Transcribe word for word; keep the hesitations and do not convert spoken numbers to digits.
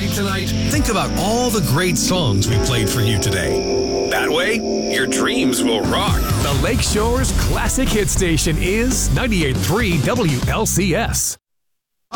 sleep tonight, think about all the great songs we played for you today. That way, your dreams will rock. The Lakeshore's classic hit station is ninety-eight point three W L C S.